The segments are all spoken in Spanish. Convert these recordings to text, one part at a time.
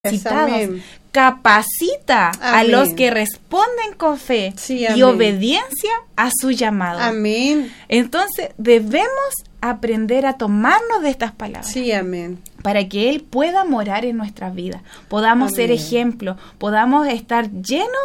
Amén. Capacita Amén. A los que responden con fe y obediencia a su llamado. Amén. Entonces debemos aprender a tomarnos de estas palabras. Sí, amén. Para que Él pueda morar en nuestras vidas, podamos ser ejemplo, podamos estar llenos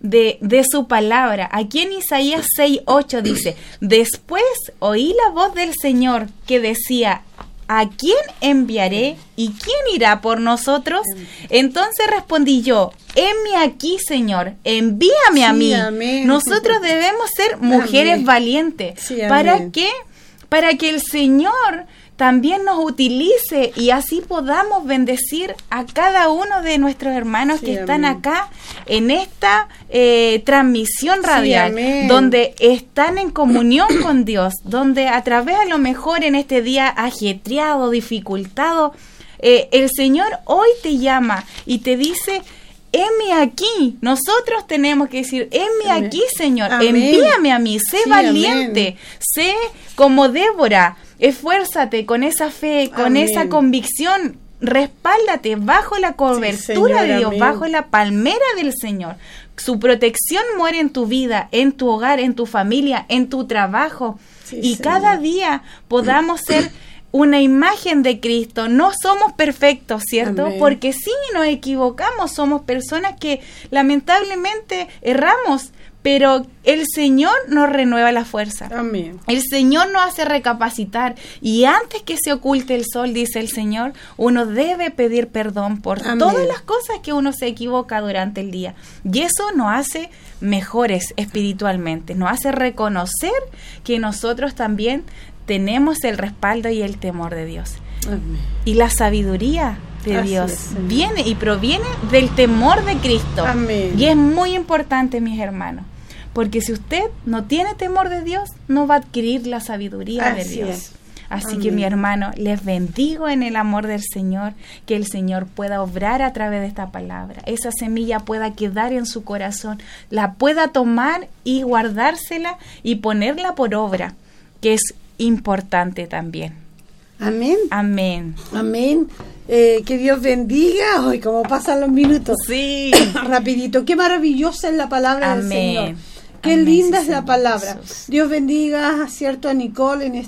de su palabra. Aquí en Isaías 6:8 dice: después oí la voz del Señor que decía: ¿a quién enviaré y quién irá por nosotros? Entonces respondí yo: heme aquí, Señor, envíame a mí. Amén. Nosotros debemos ser mujeres valientes. ¿Para qué? Para que el Señor también nos utilice y así podamos bendecir a cada uno de nuestros hermanos que están acá en esta transmisión radial, donde están en comunión con Dios, donde a través a lo mejor en este día ajetreado, dificultado, el Señor hoy te llama y te dice: heme aquí. Nosotros tenemos que decir: heme aquí, Señor, envíame a mí, sé valiente, sé como Débora, esfuérzate con esa fe, con esa convicción, respáldate bajo la cobertura de Dios, bajo la palmera del Señor. Su protección muere en tu vida, en tu hogar, en tu familia, en tu trabajo, y cada día podamos ser una imagen de Cristo. No somos perfectos, ¿cierto? Porque sí nos equivocamos, somos personas que lamentablemente erramos, pero el Señor nos renueva la fuerza. Amén. El Señor nos hace recapacitar, y antes que se oculte el sol, dice el Señor, uno debe pedir perdón por todas las cosas que uno se equivoca durante el día, y eso nos hace mejores espiritualmente, nos hace reconocer que nosotros también tenemos el respaldo y el temor de Dios. Amén. Y la sabiduría de Dios viene y proviene del temor de Cristo. Amén. Y es muy importante, mis hermanos, porque si usted no tiene temor de Dios, no va a adquirir la sabiduría de Dios. Así que, mi hermano, les bendigo en el amor del Señor, que el Señor pueda obrar a través de esta palabra, esa semilla pueda quedar en su corazón, la pueda tomar y guardársela y ponerla por obra, que es importante también. Amén. Amén. Amén. Que Dios bendiga. Hoy como pasan los minutos. Sí. Rapidito. Qué maravillosa es la palabra del Señor. Qué linda es la palabra. Jesús. Dios bendiga, ¿cierto?, a Nicole en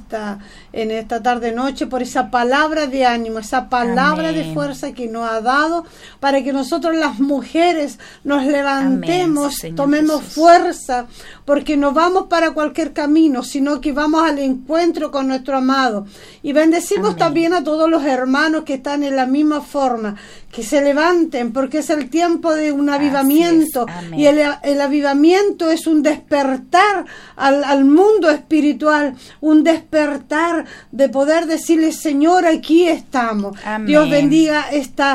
esta tarde-noche por esa palabra de ánimo, esa palabra de fuerza que nos ha dado para que nosotros las mujeres nos levantemos, tomemos fuerza, porque no vamos para cualquier camino, sino que vamos al encuentro con nuestro amado. Y bendecimos también a todos los hermanos que están en la misma forma, que se levanten, porque es el tiempo de un avivamiento, y el avivamiento es un despertar al mundo espiritual, un despertar de poder decirle: Señor, aquí estamos. Amén. Dios bendiga esta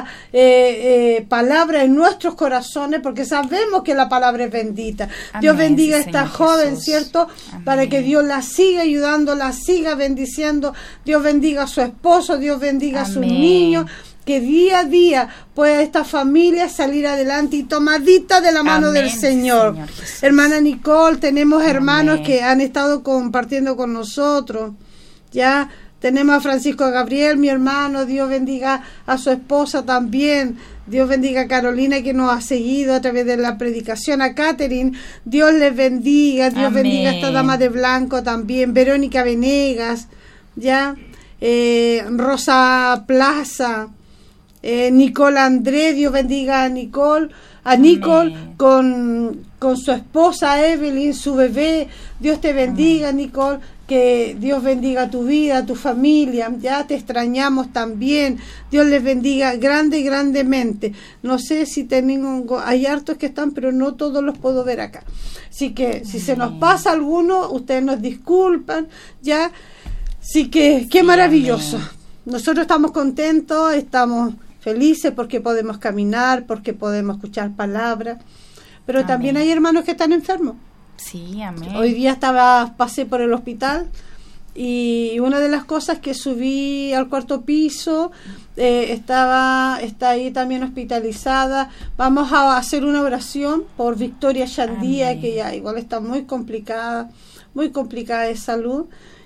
palabra en nuestros corazones, porque sabemos que la palabra es bendita. Amén. Dios bendiga a esta joven, Jesús. ¿Cierto? Amén. Para que Dios la siga ayudando, la siga bendiciendo. Dios bendiga a su esposo, Dios bendiga a sus niños, que día a día pueda esta familia salir adelante y tomadita de la mano del Señor. Hermana Nicole, tenemos hermanos que han estado compartiendo con nosotros. Ya tenemos a Francisco Gabriel, mi hermano, Dios bendiga a su esposa también. Dios bendiga a Carolina, que nos ha seguido a través de la predicación, a Catherine, Dios les bendiga. Dios bendiga a esta dama de blanco también, Verónica Venegas, ya, Rosa Plaza, Nicole André, Dios bendiga a Nicole con su esposa Evelyn, su bebé. Dios te bendiga, Nicole, que Dios bendiga tu vida, tu familia. Ya te extrañamos también. Dios les bendiga grandemente. No sé si tengo, hay hartos que están, pero no todos los puedo ver acá. Así que si se nos pasa alguno, ustedes nos disculpan, ya. Así que qué maravilloso. Nosotros estamos contentos, estamos felices porque podemos caminar, porque podemos escuchar palabras, pero también hay hermanos que están enfermos. Sí, amén. Hoy día pasé por el hospital, y una de las cosas que subí al cuarto piso, está ahí también hospitalizada. Vamos a hacer una oración por Victoria Chandía, que ya igual está muy complicada de salud.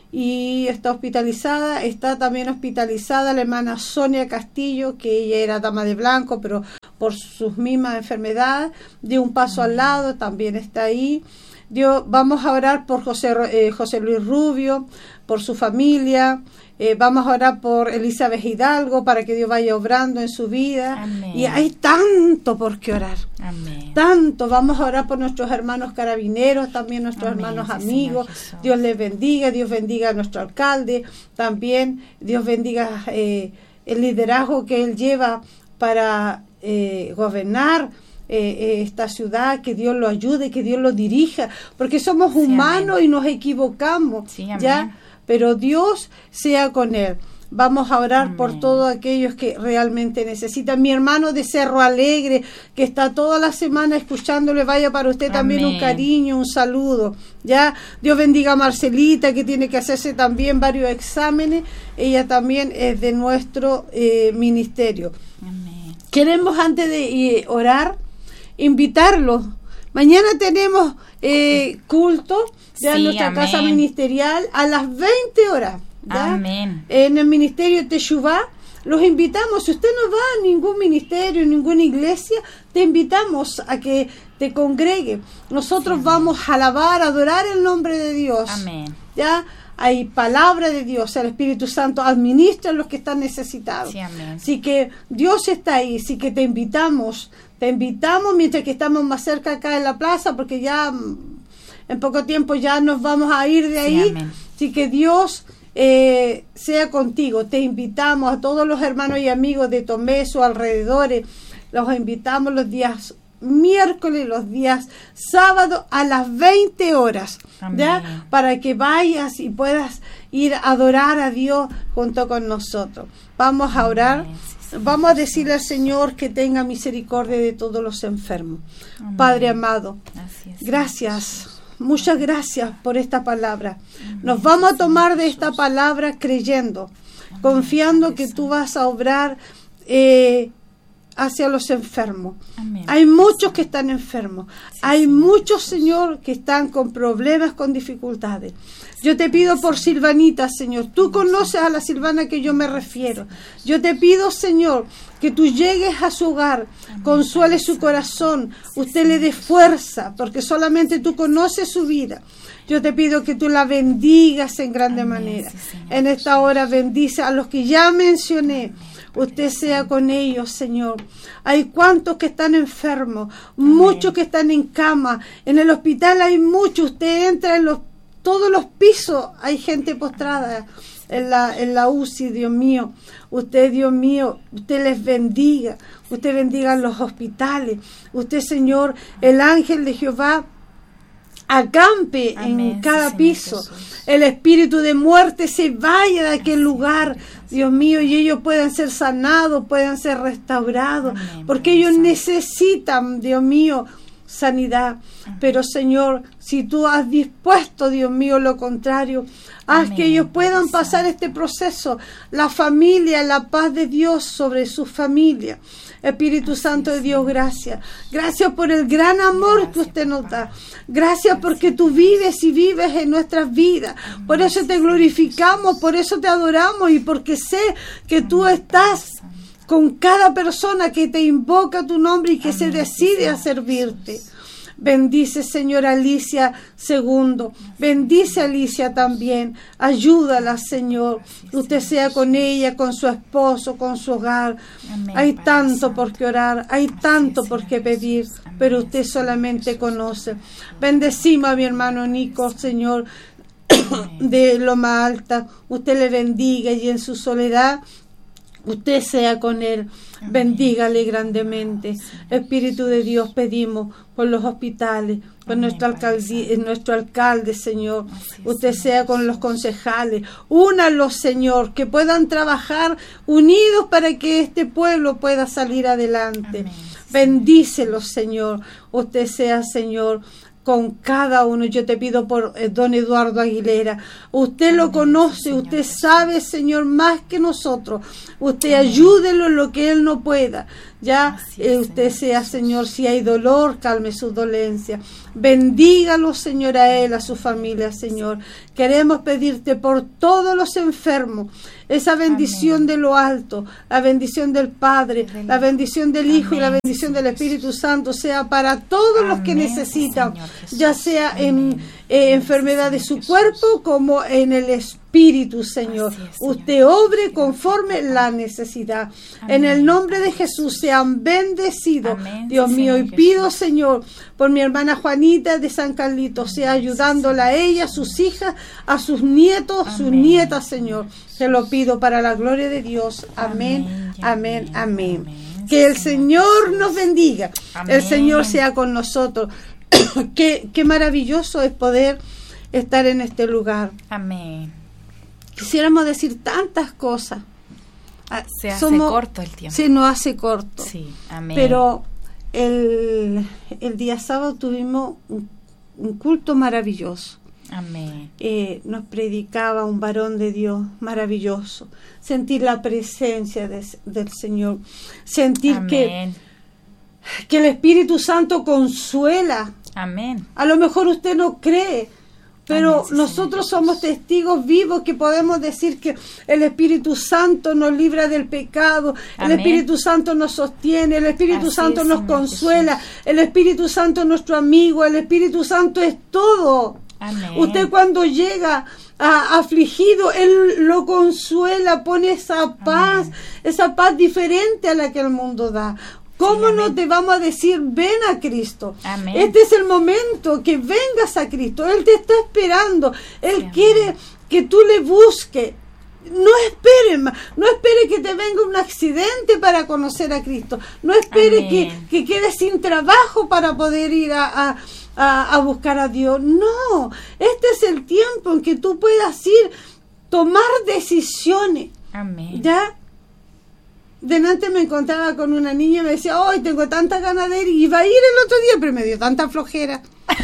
y está hospitalizada. Está también hospitalizada la hermana Sonia Castillo, que ella era dama de blanco, pero por sus mismas enfermedades dio un paso al lado, también está ahí. Vamos a orar por José Luis Rubio, por su familia. Vamos a orar por Elizabeth Hidalgo para que Dios vaya obrando en su vida. Amén. Y hay tanto por qué orar. Amén. Tanto. Vamos a orar por nuestros hermanos carabineros, también nuestros Amén, hermanos sí, amigos. Dios les bendiga, Dios bendiga a nuestro alcalde. También Dios bendiga el liderazgo que él lleva para gobernar esta ciudad, que Dios lo ayude, que Dios lo dirija, porque somos humanos, amén, y nos equivocamos, sí, ¿ya? Pero Dios sea con él. Vamos a orar, amén, por todos aquellos que realmente necesitan. Mi hermano de Cerro Alegre, que está toda la semana escuchándole, vaya para usted también, amén, un cariño, un saludo. Ya, Dios bendiga a Marcelita, que tiene que hacerse también varios exámenes. Ella también es de nuestro ministerio. Amén. Queremos, antes de orar, invitarlos. Mañana tenemos culto ya, sí, en nuestra, amén, casa ministerial a las 20 horas. ¿ya? Amén. En el ministerio Teshuvá. Los invitamos. Si usted no va a ningún ministerio, ninguna iglesia, te invitamos a que te congregue. Nosotros, sí, vamos a alabar, a adorar el nombre de Dios. Amén. ¿Ya? Hay palabra de Dios, el Espíritu Santo administra a los que están necesitados. Sí, amén. Así que Dios está ahí, así que te invitamos mientras que estamos más cerca acá en la plaza, porque ya en poco tiempo ya nos vamos a ir de ahí. Sí, amén. Así que Dios sea contigo. Te invitamos a todos los hermanos y amigos de Tomé, sus alrededores, los invitamos los días miércoles, los días sábados a las 20 horas, ¿ya? Para que vayas y puedas ir a adorar a Dios junto con nosotros. Vamos a orar. Vamos a decirle al Señor que tenga misericordia de todos los enfermos. Amén. Padre amado, gracias. Muchas gracias por esta palabra. Nos vamos a tomar de esta palabra creyendo, confiando que tú vas a obrar hacia los enfermos. Amén. Hay muchos que están enfermos. Hay muchos, Señor, que están con problemas, con dificultades. Yo te pido por Silvanita, Señor. Tú conoces a la Silvana que yo me refiero. Yo te pido, Señor, que tú llegues a su hogar, consuele su corazón, usted le dé fuerza, porque solamente tú conoces su vida. Yo te pido que tú la bendigas en grande manera. En esta hora bendice a los que ya mencioné. Usted sea con ellos, Señor. Hay cuantos que están enfermos, muchos que están en cama. En el hospital hay muchos. Usted entra en todos los pisos, hay gente postrada en la UCI, Dios mío. Usted, Dios mío, usted les bendiga. Usted bendiga los hospitales. Usted, Señor, el ángel de Jehová acampe, amén, en cada piso. Jesús. El espíritu de muerte se vaya de aquel lugar, Dios mío, y ellos puedan ser sanados, puedan ser restaurados, amén, porque ellos necesitan, Dios mío, sanidad. Amén. Pero, Señor, si tú has dispuesto, Dios mío, lo contrario, haz, amén, que ellos puedan pasar este proceso, la familia, la paz de Dios sobre su familia. Espíritu Santo de Dios, gracias. Gracias por el gran amor que usted nos da. Gracias porque tú vives y vives en nuestras vidas. Por eso te glorificamos, por eso te adoramos y porque sé que tú estás con cada persona que te invoca tu nombre y que se decide a servirte. Bendice, Señor, Alicia segundo. Bendice a Alicia también. Ayúdala, Señor. Usted sea con ella, con su esposo, con su hogar. Amén. Hay tanto por qué orar, hay tanto por qué pedir, pero usted solamente conoce. Bendecimos a mi hermano Nico, Señor, de Loma Alta. Usted le bendiga y en su soledad usted sea con él. Amén. Bendígale grandemente. Espíritu de Dios, pedimos por los hospitales, por nuestro alcalde, Señor. Usted sea con los concejales. Únalos, Señor, que puedan trabajar unidos para que este pueblo pueda salir adelante. Amén. Bendícelos, Señor. Usted sea, Señor, con cada uno. Yo te pido por don Eduardo Aguilera. Usted lo conoce, usted sabe, Señor, más que nosotros. Usted ayúdelo en lo que él no pueda. Ya usted sea, Señor, si hay dolor, calme su dolencia. Bendígalo, Señor, a él, a su familia, Señor. Queremos pedirte por todos los enfermos, esa bendición de lo alto, la bendición del Padre, la bendición del Hijo y la bendición del Espíritu Santo sea para todos los que necesitan, ya sea en enfermedad de su cuerpo como en el Espíritu, Señor. Usted obre conforme la necesidad. En el nombre de Jesús sean bendecidos, Dios mío, y pido, Señor, por mi hermana Juanita de San Carlitos, sea ayudándola a ella, a sus hijas, a sus nietos, sus nietas, Señor. Te lo pido para la gloria de Dios. Amén, amén, amén. Que el Señor nos bendiga. El Señor sea con nosotros. Qué maravilloso es poder estar en este lugar. Amén. Quisiéramos decir tantas cosas. Se hace corto el tiempo. Se nos hace corto. Sí, amén. Pero el día sábado tuvimos un culto maravilloso. Amén. Nos predicaba un varón de Dios maravilloso. Sentir la presencia del Señor. Sentir que el Espíritu Santo consuela. Amén. A lo mejor usted no cree, pero nosotros somos testigos vivos que podemos decir que el Espíritu Santo nos libra del pecado, el Espíritu Santo nos sostiene, el Espíritu Santo nos consuela, el Espíritu Santo es nuestro amigo, el Espíritu Santo es todo. Amén. Usted cuando llega afligido, Él lo consuela, pone esa paz diferente a la que el mundo da. ¿Cómo no te vamos a decir, ven a Cristo? Amén. Este es el momento que vengas a Cristo. Él te está esperando. Él quiere que tú le busques. No espere que te venga un accidente para conocer a Cristo. No espere que quedes sin trabajo para poder ir a buscar a Dios. No, este es el tiempo en que tú puedas ir, tomar decisiones. Amén. ¿Ya? Delante me encontraba con una niña y me decía, hoy tengo tantas ganas de ir, y iba a ir el otro día, pero me dio tanta flojera.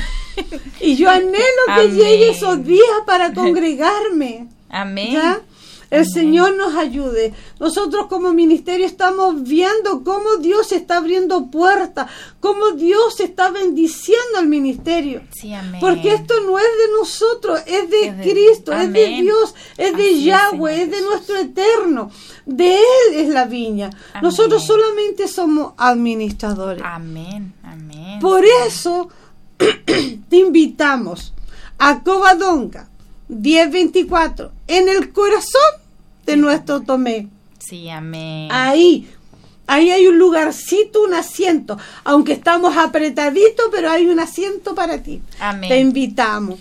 Y yo anhelo que llegue esos días para congregarme. Amén. ¿Ya? El Señor nos ayude. Nosotros como ministerio estamos viendo cómo Dios está abriendo puertas, cómo Dios está bendiciendo al ministerio. Sí, amén. Porque esto no es de nosotros, es de Cristo, es de Dios, es de Yahweh, es de nuestro Eterno. De Él es la viña. Amén. Nosotros solamente somos administradores. Amén, amén. Por eso te invitamos a Covadonga 10:24 en el corazón de nuestro Tomé. Sí, amén. Ahí hay un lugarcito, un asiento, aunque estamos apretaditos, pero hay un asiento para ti. Amén. Te invitamos.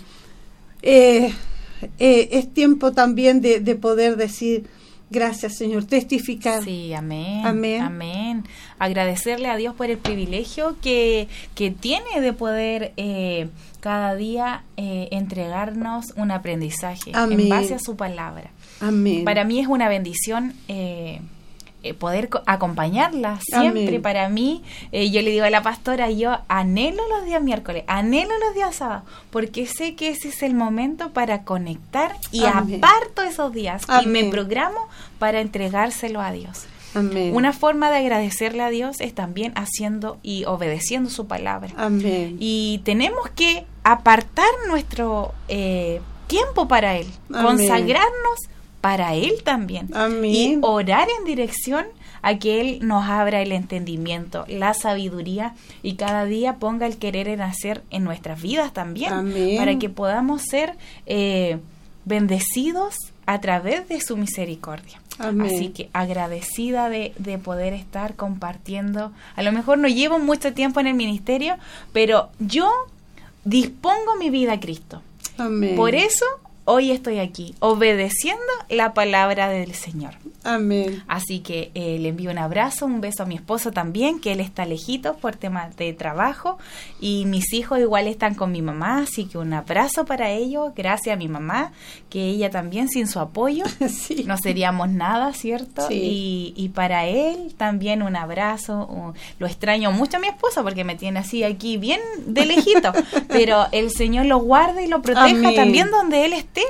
Es tiempo también de poder decir gracias, Señor, testificar. Sí, amén. Amén. Amén. Agradecerle a Dios por el privilegio que tiene de poder cada día entregarnos un aprendizaje en base a su palabra. Amén. Para mí es una bendición poder acompañarla siempre. Amén. Para mí, yo le digo a la pastora, yo anhelo los días miércoles, anhelo los días sábados, porque sé que ese es el momento para conectar y aparto esos días. Amén. Y me programo para entregárselo a Dios. Amén. Una forma de agradecerle a Dios es también haciendo y obedeciendo su palabra. Amén. Y tenemos que apartar nuestro tiempo para Él, consagrarnos para Él también. Amén. Y orar en dirección a que Él nos abra el entendimiento, la sabiduría, y cada día ponga el querer en hacer en nuestras vidas también. Amén. Para que podamos ser bendecidos a través de su misericordia. Amén. Así que agradecida de poder estar compartiendo. A lo mejor no llevo mucho tiempo en el ministerio, pero yo dispongo mi vida a Cristo. Amén. Por eso hoy estoy aquí, obedeciendo la palabra del Señor. Amén. Así que le envío un abrazo, un beso a mi esposo también, que él está lejito por temas de trabajo, y mis hijos igual están con mi mamá, así que un abrazo para ellos, gracias a mi mamá, que ella también sin su apoyo sí. no seríamos nada, ¿cierto? Sí. Y para él también un abrazo. Lo extraño mucho a mi esposo porque me tiene así aquí bien de lejito, pero el Señor lo guarda y lo proteja. Amén. También donde él esté,